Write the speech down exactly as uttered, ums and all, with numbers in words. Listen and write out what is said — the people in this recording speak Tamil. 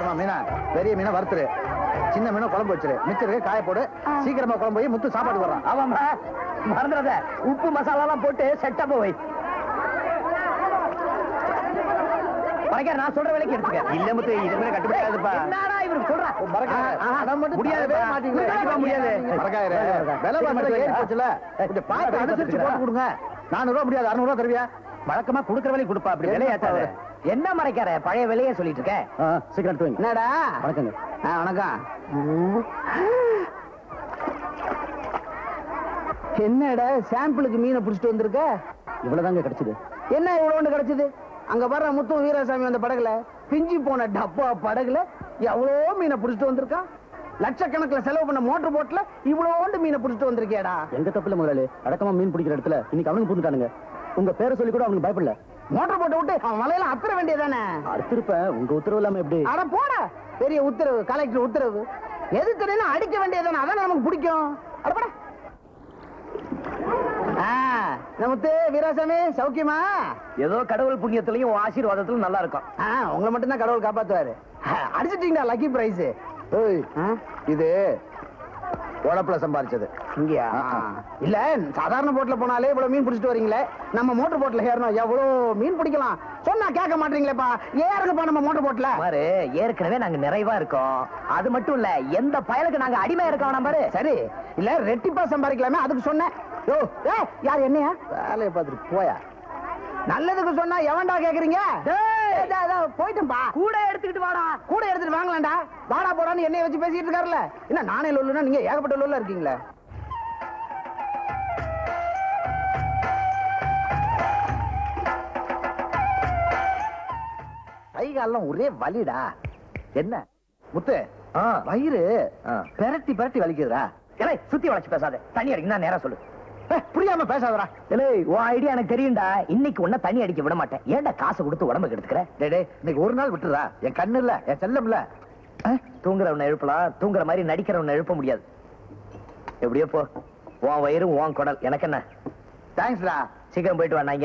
பாருமா மீனா, பெரிய மீனை வறுத்துரு, சின்ன மீனை குழம்பு வச்சிரு, மிச்சருக்கு காய போடு, சீக்கிரமா குழம்பு போய் முத்து சாப்பாடு வர்றான். ஆமாம்பா, மறந்துடாத உப்பு மசாலா எல்லாம் போட்டு செட்டா போய் மறைக்கார நான் சொல்ற வேலைக்கு எடுத்துக்க. இல்ல முத்து, இது மேல கட்டுப்படாதுப்பா. என்னடா இவருக்கு சொல்றா முடியாது முடியாது. மறக்காயிரு விலை வந்து ஏறி போச்சுல, கொஞ்சம் பார்த்து அனுசரிச்சு போட்டு கொடுங்க. நானூறு ரூபா முடியாது, அறுநூறு ரூபா தருவியா? வழக்கமா குடுக்கற வேலைக்கு கொடுப்பா, அப்படி விலையை ஏத்தாத. என்ன மறைக்கார பழைய விலையே சொல்லிட்டு இருக்க? சீக்கிரம் எடுத்து வைங்க. என்னடா வணக்கங்க. வணக்கம். என்னடா சாம்பிளுக்கு மீனை புடிச்சிட்டு வந்திருக்க? இவ்வளவுதாங்க கிடைச்சது. என்ன இவ்வளவு கிடைச்சது? அங்க வர்ற முத்து வீராசாமி அந்த படகுல, பிஞ்சி போன டப்பா படகுல எவ்வளவு மீனை புடிச்சிட்டு வந்திருக்கான். லட்சக்கணக்கில் செலவு பண்ண மோட்டர் போட்ல இவ்வளோண்டு மீனை புடிச்சிட்டு வந்திருக்கேடா. எங்க தப்புல முதலாளி, அடக்கமா மீன் பிடிக்கிற இடத்துல இன்னைக்கு அவனுக்கு புரிஞ்சுட்டானுங்க. உங்க பேரை சொல்லி கூட அவனுக்கு பயப்படல. மோட்டர் போட்டு விட்டு அவன் மலையில அத்துற வேண்டியதானே? அடுத்திருப்பேன், உங்க உத்தரவு இல்லாம எப்படி? அட போட, பெரிய உத்தரவு, கலெக்டர் உத்தரவு. எதுக்கு அடிக்க வேண்டியதானே? அதான் நமக்கு பிடிக்கும். அடப்பட நமக்கு வீராசாமி சௌக்கியமா? ஏதோ கடவுள் புண்ணியத்திலையும் ஆசீர்வாதத்திலும் நல்லா இருக்கும். உங்களை மட்டும் தான் கடவுள் காப்பாத்துவாரு. அடிச்சிட்டீங்களா லக்கி பிரைஸ்? இது உழப்புல சம்பாதிச்சது. இங்கயா? இல்ல சாதாரண போட்ல போனாலே இவ்வளவு மீன் பிடிச்சிட்டு வரீங்களே, நம்ம மோட்டர் போட்ல ஏறணும், எவ்வளவு மீன் பிடிக்கலாம் சொன்னா கேட்க மாட்டீங்களேப்பா. ஏறுங்கப்பா நம்ம மோட்டர் போட்ல. பாரு, ஏற்கனவே நாங்க நிறைவா இருக்கோம். அது மட்டும் இல்ல, எந்த பயலுக்கு நாங்க அடிமை இருக்கோம் பாரு. சரி, இல்ல ரெட்டிப்பா சம்பாதிக்கலாமே, அதுக்கு சொன்னேன். யார் என்னையா வேலையை பார்த்துட்டு போயா? நல்லதுக்கு சொன்னா எவன்டா கேக்குறீங்க? போயிட்டா கூட எடுத்துக்கிட்டு வாடா. கூட எடுத்துட்டு வாங்கலாம்டா. வாடா போடான்னு என்னைய வச்சு பேசிட்டு இருக்காருல்ல. என்ன நானே லொல்லுனா நீங்க ஏகப்பட்ட லொல்ல இருக்கீங்களே. கைகாலம் ஒரே வலிடா. என்ன முத்து, வயிறு பெரட்டி பெரட்டி வலிக்குதுடா. சுத்தி வளைச்சு பேசாத, தண்ணி அடிக்கணும் நேரா சொல்லு. புரியாம பேசாதடா. உன் ஐடியா எனக்கு தெரியும்டா. இன்னைக்கு ஒன்ன தண்ணி அடிக்க விட மாட்டேன். ஏன்டா காசு கொடுத்து உடம்புக்கு எடுத்துக்கிற? டேடே, இன்னைக்கு ஒரு நாள் விட்டுறா. என் கண்ணு இல்ல, என் செல்லம் இல்ல. தூங்குறவனை எழுப்பலாம், தூங்குற மாதிரி நடிக்கிறவனை எழுப்ப முடியாது. எப்படியோ போ, உன் வயிறு உன் குடல், எனக்கு என்ன? தேங்க்ஸ்டா. சீக்கிரம் போயிட்டு வா.